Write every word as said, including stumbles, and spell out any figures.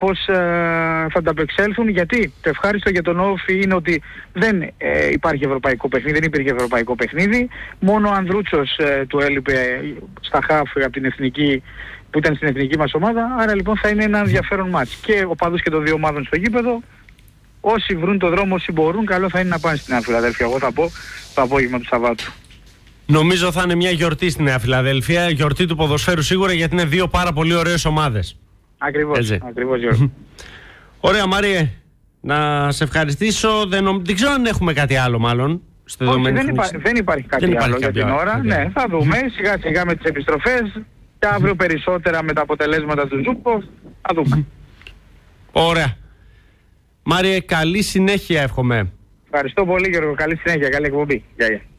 πώς ε, θα ανταπεξέλθουν, γιατί το ευχάριστο για τον Όφη είναι ότι δεν ε, υπάρχει ευρωπαϊκό παιχνίδι, δεν υπήρχε ευρωπαϊκό παιχνίδι. Μόνο ο Ανδρούτσος ε, του έλειπε στα χάφ από την εθνική, που ήταν στην εθνική μας ομάδα, άρα λοιπόν θα είναι ένα ενδιαφέρον μάτς. Και ο παδούς και των δύο ομάδων στο γήπεδο, όσοι βρουν το δρόμο, όσοι μπορούν, καλό θα είναι να πάνε στη Νέα Φιλαδέλφια. Εγώ θα πω το απόγευμα του Σαββάτου. Νομίζω θα είναι μια γιορτή στη Νέα Φιλαδέλφια, γιορτή του ποδοσφαίρου σίγουρα, γιατί είναι δύο πάρα πολύ ωραίες ομάδες. Ακριβώς, ακριβώς Γιώργο. Ωραία Μάριε, να σε ευχαριστήσω. Δεν, νομ... δεν ξέρω αν έχουμε κάτι άλλο μάλλον. Στο Όχι, δεν, υπά... δεν υπάρχει κάτι δεν άλλο υπάρχει για την ώρα. Ναι, θα δούμε σιγά σιγά με τις επιστροφές και αύριο περισσότερα με τα αποτελέσματα του Ζούπο. Θα δούμε. Ωραία. Μάριε, καλή συνέχεια εύχομαι. Ευχαριστώ πολύ Γιώργο, καλή συνέχεια, καλή εκπομπή. Γεια, γεια.